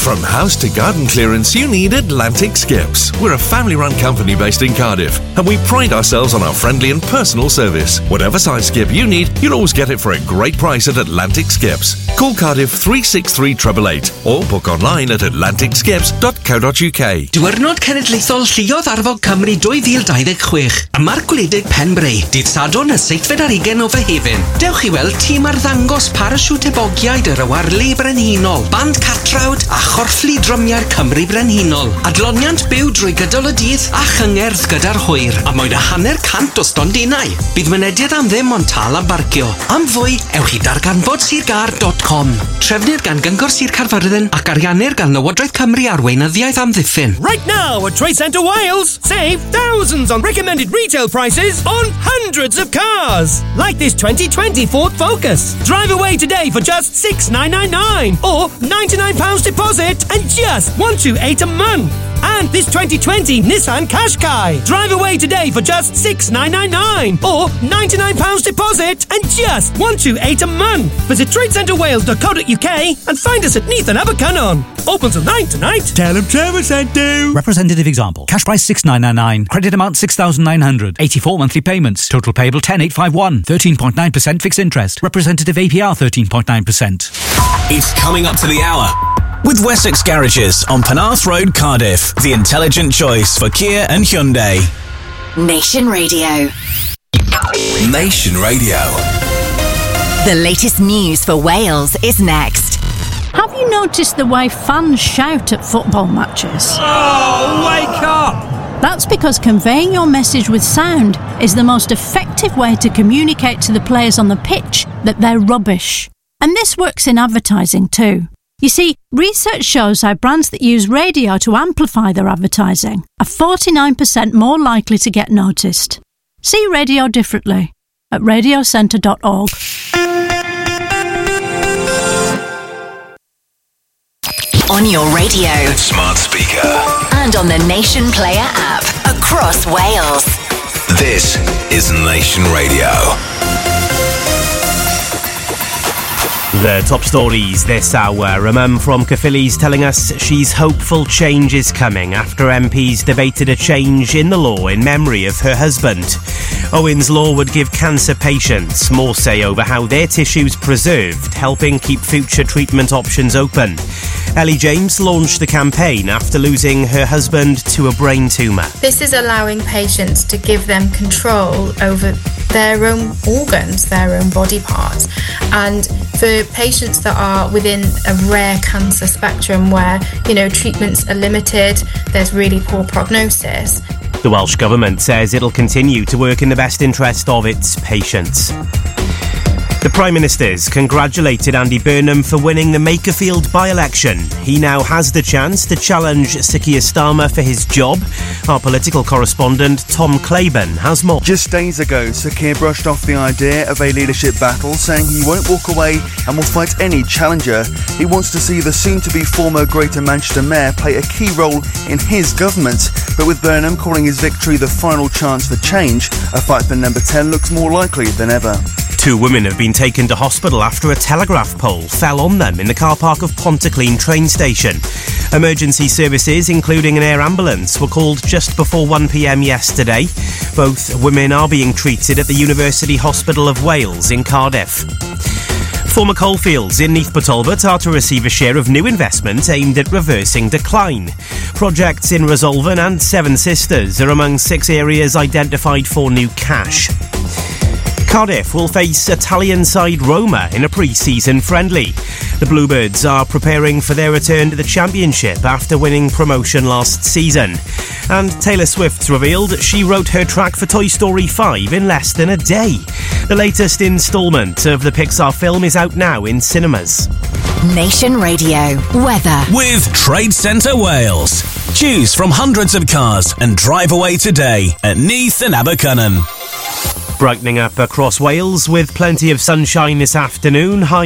From house to garden clearance, you need Atlantic Skips. We're a family-run company based in Cardiff, and we pride ourselves on our friendly and personal service. Whatever size skip you need, you'll always get it for a great price at Atlantic Skips. Call Cardiff 363 888 or book online at atlanticskips.co.uk. Diwrnod Cenedlaethol Lluoedd Arfog Cymru 2026. Y Marc Gwledig Penbray, dydd Sadwrn y 7 ar 20 o Fehefin. Dewch i weld tîm arddangos parasiwt ebogiaid yr awarlu brenhinol, band catrawd a chorfflu drymiau'r Cymru brenhinol. Adloniant byw drwy gydol y dydd a chyngerdd gyda'r hwyr. A moyn y hanner cant o stondinau. Bydd mynediad am ddim ond tal a barcio. Am fwy, ewch i darganfod.sirgar.com. Trefnir gan Gyngor Sir Caerfyrddin ac ariannir gan Lywodraeth Cymru ar Weinyddiaeth Amddiffyn. Right now at Trade Centre Wales, save thousands on recommended retail prices on hundreds of cars. Like this 2020 Ford Focus. Drive away today for just $6,999 or £99 deposit and just $128 a month. And this 2020 Nissan Qashqai. Drive away today for just $6,999 or £99 deposit and just $128 a month. Visit tradecentrewales.co.uk and find us at Neath and Abercynon. Open till 9 tonight. Tell them Trevor sent you. Representative example. Cash price $6,999. Credit amount $6,900. 84 monthly payments. Total payable $10,851. 13.9% fixed interest. Representative APR 13.9%. It's coming up to the hour. With Wessex Garages on Penarth Road, Cardiff. The intelligent choice for Kia and Hyundai. Nation Radio. Nation Radio. The latest news for Wales is next. Have you noticed the way fans shout at football matches? Oh, wake up! That's because conveying your message with sound is the most effective way to communicate to the players on the pitch that they're rubbish. And this works in advertising too. You see, research shows how brands that use radio to amplify their advertising are 49% more likely to get noticed. See radio differently at radiocentre.org. On your radio, Smart speaker. and on the Nation Player app across Wales. This is Nation Radio. The top stories this hour. A mum from Caerphilly's telling us she's hopeful change is coming after MPs debated a change in the law in memory of her husband. Owen's law would give cancer patients more say over how their tissue's preserved, helping keep future treatment options open. Ellie James launched the campaign after losing her husband to a brain tumour. This is allowing patients to give them control over their own organs, their own body parts. And for patients that are within a rare cancer spectrum where, treatments are limited, there's really poor prognosis. The Welsh Government says it'll continue to work in the best interest of its patients. The Prime Minister's congratulated Andy Burnham for winning the Makerfield by-election. He now has the chance to challenge Sir Keir Starmer for his job. Our political correspondent Tom Claiborne has more. Just days ago, Sir Keir brushed off the idea of a leadership battle, saying he won't walk away and will fight any challenger. He wants to see the soon-to-be former Greater Manchester Mayor play a key role in his government. But with Burnham calling his victory the final chance for change, a fight for number 10 looks more likely than ever. 2 women have been taken to hospital after a telegraph pole fell on them in the car park of Pontyclun train station. Emergency services, including an air ambulance, were called just before 1 p.m. yesterday. Both women are being treated at the University Hospital of Wales in Cardiff. Former coalfields in Neath Talbot are to receive a share of new investment aimed at reversing decline. Projects in Resolven and Seven Sisters are among 6 areas identified for new cash. Cardiff will face Italian side Roma in a pre-season friendly. The Bluebirds are preparing for their return to the Championship after winning promotion last season. And Taylor Swift's revealed she wrote her track for Toy Story 5 in less than a day. The latest instalment of the Pixar film is out now in cinemas. Nation Radio. Weather. With Trade Centre Wales. Choose from hundreds of cars and drive away today at Neath and Abercynon. Brightening up across Wales with plenty of sunshine this afternoon. High